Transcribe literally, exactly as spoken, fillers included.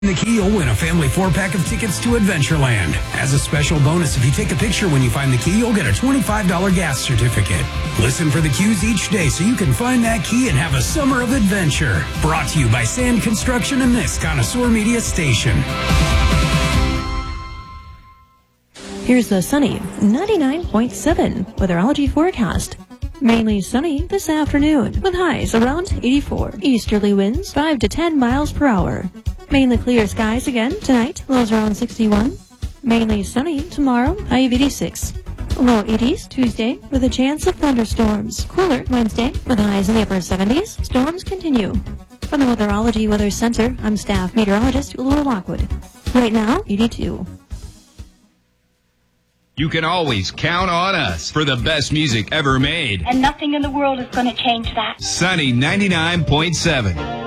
The key, you'll win a family four-pack of tickets to Adventureland. As a special bonus, if you take a picture when you find the key, you'll get a twenty-five dollars gas certificate. Listen for the cues each day so you can find that key and have a summer of adventure. Brought to you by Sand Construction and this Connoisseur Media Station. Here's the sunny ninety-nine point seven weatherology forecast. Mainly sunny this afternoon with highs around eighty-four. Easterly winds five to ten miles per hour. Mainly clear skies again tonight, lows around sixty-one. Mainly sunny tomorrow, high of eighty-six. Low eighties Tuesday with a chance of thunderstorms. Cooler Wednesday with highs in the upper seventies. Storms continue. From the Weatherology Weather Center, I'm staff meteorologist Laura Lockwood. Right now, eighty-two. You can always count on us for the best music ever made. And nothing in the world is going to change that. Sunny ninety-nine point seven.